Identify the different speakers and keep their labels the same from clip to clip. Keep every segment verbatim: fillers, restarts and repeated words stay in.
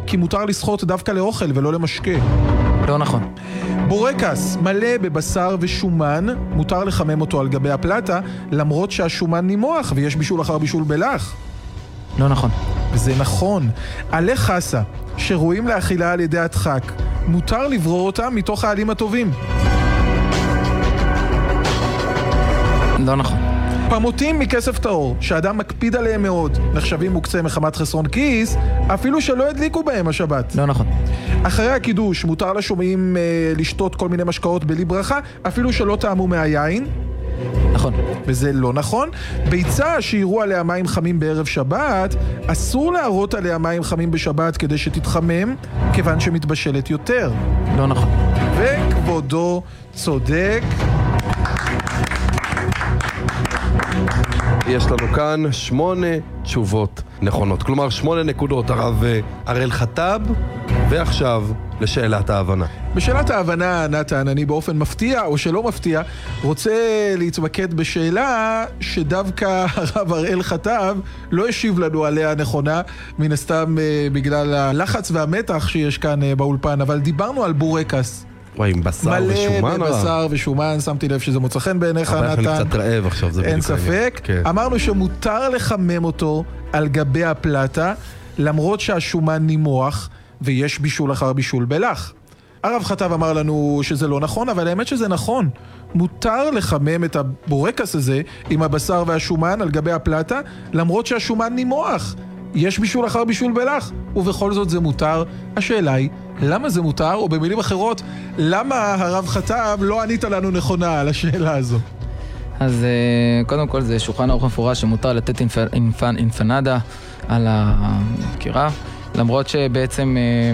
Speaker 1: כי מותר לסחוט דווקא לאוכל ולא למשקה.
Speaker 2: לא נכון.
Speaker 1: בורקס מלא בבשר ושומן, מותר לחמם אותו על גבי הפלטה, למרות שהשומן נימוח ויש בישול אחר בישול בלח.
Speaker 2: לא נכון.
Speaker 1: זה נכון. עלי חסה, שרואים לאכילה על ידי הדחק, מותר לברור אותם מתוך העלים הטובים.
Speaker 2: לא נכון.
Speaker 1: פמוטים מכסף טהור, שאדם מקפיד עליהם מאוד, נחשבים מוקצה מחמת חסרון כיס, אפילו שלא הדליקו בהם השבת.
Speaker 2: לא נכון.
Speaker 1: אחרי הקידוש, מותר לשומעים אה, לשתות כל מיני משקאות בלי ברכה, אפילו שלא טעמו מהיין.
Speaker 2: נכון.
Speaker 1: וזה לא נכון. ביצה שיראו עליה מים חמים בערב שבת, אסור להראות עליה מים חמים בשבת כדי שתתחמם, כיוון שמתבשלת יותר.
Speaker 2: לא נכון.
Speaker 1: וכבודו צודק.
Speaker 3: יש לנו כאן שמונה תשובות נכונות. כלומר, שמונה נקודות, הרב הראל חטב, ועכשיו לשאלת ההבנה.
Speaker 1: בשאלת ההבנה, נתן, אני באופן מפתיע או שלא מפתיע, רוצה להתמקד בשאלה שדווקא הרב הראל חטב לא השיב לנו עליה נכונה, מן הסתם בגלל הלחץ והמתח שיש כאן באולפן, אבל דיברנו על בורקס.
Speaker 3: וואי, עם בשר ושומן?
Speaker 1: מלא בבשר ושומן, שמתי לב שזה מוצא חן בעיניך, נתן.
Speaker 3: אבל אני קצת רעב עכשיו, זה בדיוק.
Speaker 1: אין ספק.
Speaker 3: כן.
Speaker 1: אמרנו שמותר לחמם אותו על גבי הפלטה, למרות שהשומן נימוח, ויש בישול אחר בישול בלח. הרב חטב אמר לנו שזה לא נכון, אבל האמת שזה נכון. מותר לחמם את הבורקס הזה עם הבשר והשומן על גבי הפלטה, למרות שהשומן נימוח. יש בישול אחר בישול בלח, ובכל זאת זה מותר. השאלה היא, למה זה מותר? או במילים אחרות, למה הרב חטב לא ענית לנו נכונה על השאלה הזו?
Speaker 2: אז קודם כל זה שולחן ערוך מפורש שמותר לתת אינפ... אינפ... אינפנדה על המקירה, למרות שבעצם,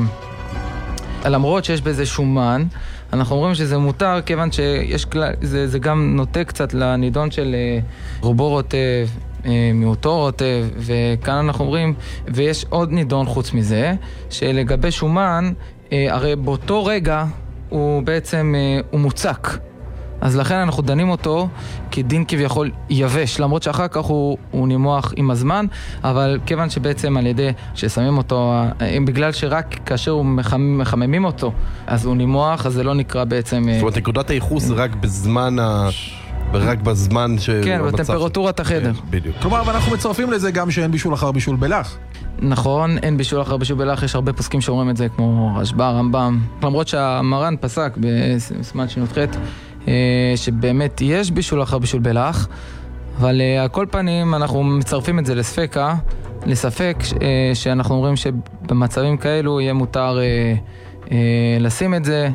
Speaker 2: למרות שיש בזה שומן, אנחנו אומרים שזה מותר כיוון שיש כלל, זה, זה גם נוטה קצת לנידון של רובו רוטב, מיעוטו רוטב, וכאן אנחנו אומרים, ויש עוד נידון חוץ מזה, שלגבי שומן, הרי באותו רגע הוא בעצם, הוא מוצק. אז לכן אנחנו דנים אותו כדין כביכול יבש, למרות שאחר כך הוא, הוא נימוח עם הזמן, אבל כיוון שבעצם על ידי ששמים אותו, בגלל שרק כאשר הוא מחמ, מחממים אותו, אז הוא נימוח, אז זה לא נקרא בעצם...
Speaker 3: זאת אומרת, נקודת הייחוס זה רק בזמן ה... רק בזמן ש...
Speaker 2: כן, בטמפרטורת החדר.
Speaker 3: בדיוק.
Speaker 1: כלומר, אנחנו מצרפים לזה גם שאין בישול אחר בישול בלח.
Speaker 2: נכון, אין בישול אחר בישול בלח, יש הרבה פוסקים שאומרים את זה, כמו רשב"א, רמב"ם. למרות שהמרן פסק בסימן שי"ח, שבאמת יש בישול אחר בישול בלח, אבל על כל פנים אנחנו מצרפים את זה לספקה, לספק שאנחנו אומרים שבמצבים כאלו יהיה מותר לשים את זה.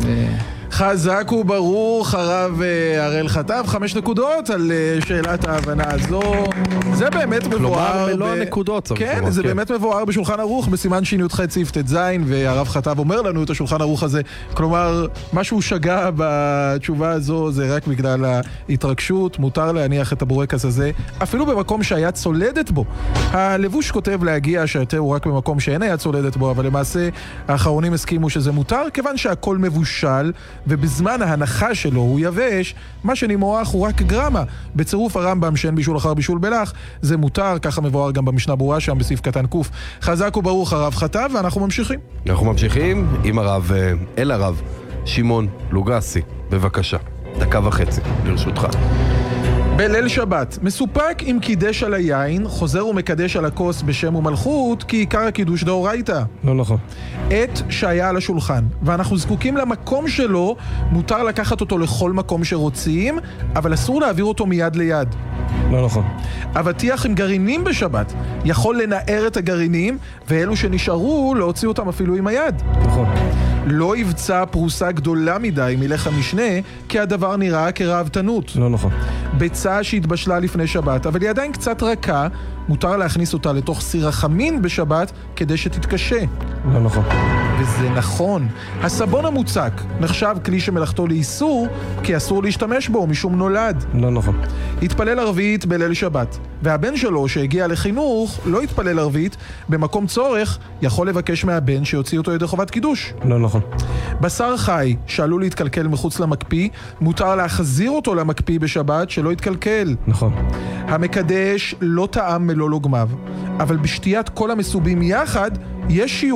Speaker 1: חזק וברוך, הרב הראל חטב, חמש נקודות על שאלת ההבנה הזו. זה באמת מבואר.
Speaker 3: כלומר, מלוא הנקודות.
Speaker 1: כן, זה באמת מבואר בשולחן ערוך, בסימן שי"ח סעיף ט"ז, והרב חטב אומר לנו את השולחן ערוך הזה. כלומר, משהו שגה בתשובה הזו, זה רק בגלל ההתרגשות. מותר להניח את הבורקס הזה, אפילו במקום שהיה צולדת בו. הלבוש כותב להגיע שהיתר הוא רק במקום שאין היה צולדת בו, אבל למעשה האחרונים הסכימו שזה מותר, כיוון שהכל מבושל, ובזמן ההנחה שלו הוא יבש, מה שנמרח הוא רק גרמה. בצירוף הרמב"ם שאין בישול אחר בישול בלח, זה מותר, ככה מבואר גם במשנה ברורה שם בסעיף קטן קוף. חזק וברוך הרב חטב, ואנחנו ממשיכים.
Speaker 3: אנחנו ממשיכים עם הרב, אל הרב שמעון לוגסי, בבקשה, דקה וחצי, לרשותך.
Speaker 1: בליל שבת, מסופק עם קידש על היין, חוזר ומקדש על הכוס בשם ומלכות, כי עיקר הקידוש דאורייתא.
Speaker 4: לא נכון.
Speaker 1: עת שהיה על השולחן, ואנחנו זקוקים למקום שלו, מותר לקחת אותו לכל מקום שרוצים, אבל אסור להעביר אותו מיד ליד.
Speaker 4: לא נכון.
Speaker 1: אבטיח עם גרעינים בשבת, יכול לנער את הגרעינים, ואלו שנשארו להוציא אותם אפילו עם היד.
Speaker 4: נכון.
Speaker 1: לא יבצע פרוסה גדולה מדי מלך המשנה, כי הדבר נראה כרעבתנות.
Speaker 4: לא נכון.
Speaker 1: ביצה שהתבשלה לפני שבת, אבל היא עדיין קצת רכה, מותר להכניס אותה לתוך סיר החמין בשבת כדי שתתקשה.
Speaker 4: לא נכון.
Speaker 1: וזה נכון. הסבון המוצק נחשב כלי שמלאכתו לאיסור, כי אסור להשתמש בו משום נולד.
Speaker 4: לא נכון.
Speaker 1: התפלל ערבית בליל שבת, והבן שלו שהגיע לחינוך לא התפלל ערבית, במקום צורך יכול לבקש מהבן שיוציא אותו ידי חובת קידוש.
Speaker 4: לא נכון.
Speaker 1: בשר חי שעלול להתקלקל מחוץ למקפיא, מותר להחזיר אותו למקפיא בשבת שלא יתקלקל.
Speaker 4: נכון.
Speaker 1: המקדש לא טעם מלוא לוגמיו, אבל בשתיית כל המסובים יחד יש שיעור